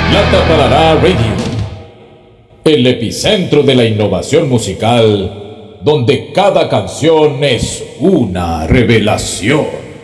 La Tapalará Radio, el epicentro de la innovación musical, donde cada canción es una revelación.